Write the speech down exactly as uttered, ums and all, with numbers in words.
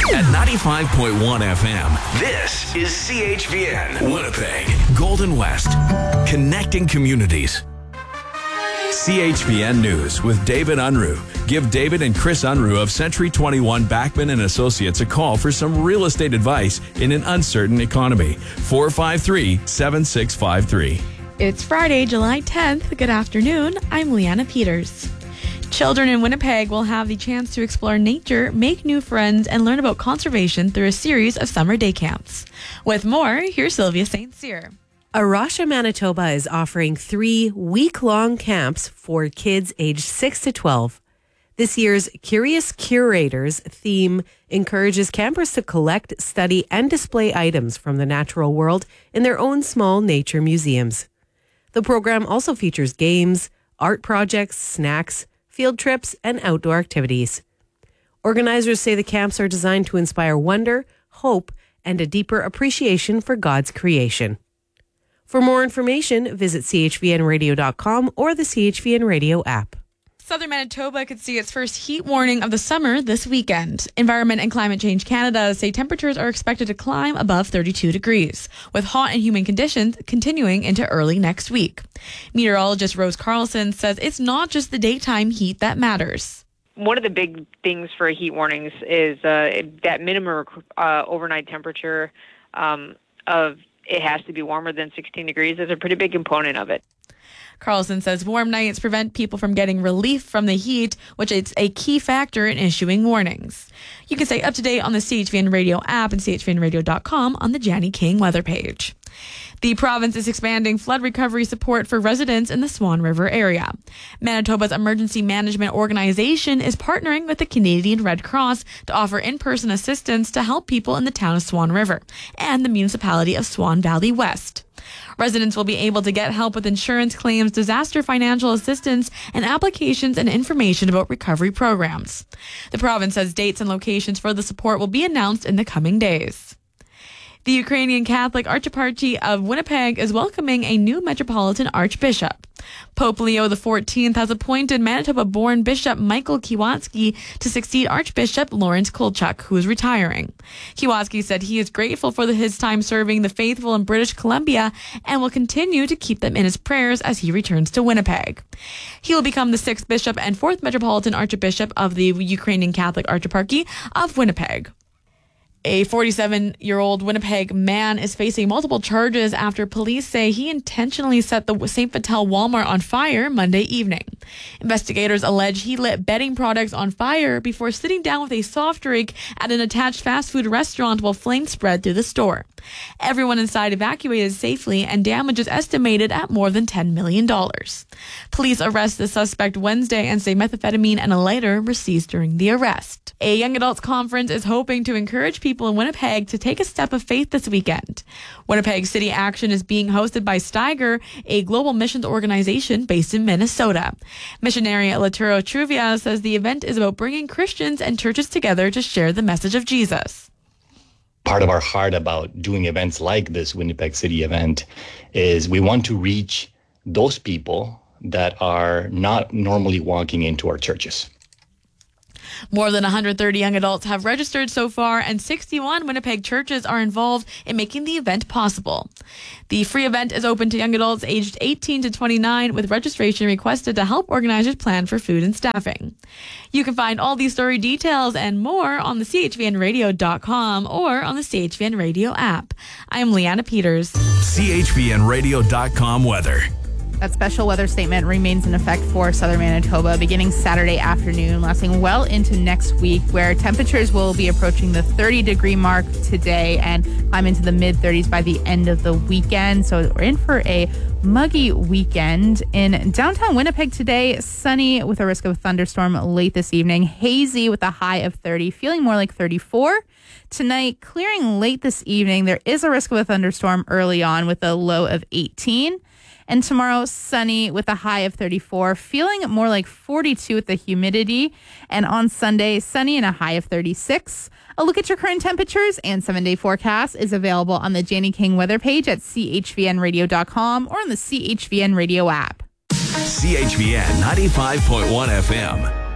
At ninety-five point one F M, this is C H V N, Winnipeg, Golden West, connecting communities. C H V N News with David Unruh. Give David and Chris Unruh of Century twenty-one Backman and Associates a call for some real estate advice in an uncertain economy. four five three, seven six five three. It's Friday, July tenth. Good afternoon. I'm Leanna Peters. Children in Winnipeg will have the chance to explore nature, make new friends, and learn about conservation through a series of summer day camps. With more, here's Sylvia Saint Cyr. Arasha, Manitoba is offering three week-long camps for kids aged six to twelve. This year's Curious Curators theme encourages campers to collect, study, and display items from the natural world in their own small nature museums. The program also features games, art projects, snacks, field trips, and outdoor activities. Organizers say the camps are designed to inspire wonder, hope, and a deeper appreciation for God's creation. For more information, visit C H V N radio dot com or the C H V N Radio app. Southern Manitoba could see its first heat warning of the summer this weekend. Environment and Climate Change Canada say temperatures are expected to climb above thirty-two degrees, with hot and humid conditions continuing into early next week. Meteorologist Rose Carlson says it's not just the daytime heat that matters. One of the big things for heat warnings is uh, that minimum uh, overnight temperature um, of it has to be warmer than sixteen degrees is a pretty big component of it. Carlson says warm nights prevent people from getting relief from the heat, which is a key factor in issuing warnings. You can stay up to date on the C H V N Radio app and C H V N radio dot com on the Janny King weather page. The province is expanding flood recovery support for residents in the Swan River area. Manitoba's Emergency Management Organization is partnering with the Canadian Red Cross to offer in-person assistance to help people in the town of Swan River and the municipality of Swan Valley West. Residents will be able to get help with insurance claims, disaster financial assistance, and applications and information about recovery programs. The province says dates and locations for the support will be announced in the coming days. The Ukrainian Catholic Archdiocese of Winnipeg is welcoming a new Metropolitan Archbishop. Pope Leo the fourteenth has appointed Manitoba-born Bishop Michael Kiwatsky to succeed Archbishop Lawrence Kulchuk, who is retiring. Kiwatsky said he is grateful for the, his time serving the faithful in British Columbia and will continue to keep them in his prayers as he returns to Winnipeg. He will become the sixth bishop and fourth Metropolitan Archbishop of the Ukrainian Catholic Archdiocese of Winnipeg. A forty-seven-year-old Winnipeg man is facing multiple charges after police say he intentionally set the Saint Vital Walmart on fire Monday evening. Investigators allege he lit bedding products on fire before sitting down with a soft drink at an attached fast food restaurant while flames spread through the store. Everyone inside evacuated safely, and damage is estimated at more than ten million dollars. Police arrest the suspect Wednesday and say methamphetamine and a lighter were seized during the arrest. A young adults conference is hoping to encourage people in Winnipeg to take a step of faith this weekend. Winnipeg City Action is being hosted by Steiger, a global missions organization based in Minnesota. Missionary Laturo Truvia says the event is about bringing Christians and churches together to share the message of Jesus. Part of our heart about doing events like this Winnipeg City event is we want to reach those people that are not normally walking into our churches. More than one hundred thirty young adults have registered so far, and sixty-one Winnipeg churches are involved in making the event possible. The free event is open to young adults aged eighteen to twenty-nine, with registration requested to help organizers plan for food and staffing. You can find all these story details and more on the C H V N radio dot com or on the C H V N Radio app. I'm Leanna Peters. C H V N radio dot com weather. That special weather statement remains in effect for southern Manitoba beginning Saturday afternoon, lasting well into next week, where temperatures will be approaching the thirty degree mark today and climb into the mid thirties by the end of the weekend. So we're in for a muggy weekend. In downtown Winnipeg today, sunny with a risk of a thunderstorm late this evening, hazy with a high of thirty, feeling more like thirty-four. Tonight, clearing late this evening, there is a risk of a thunderstorm early on with a low of eighteen. And tomorrow, sunny with a high of thirty-four, feeling more like forty-two with the humidity. And on Sunday, sunny and a high of thirty-six. A look at your current temperatures and seven-day forecast is available on the Janny King weather page at C H V N radio dot com or on the C H V N Radio app. C H V N ninety-five point one F M.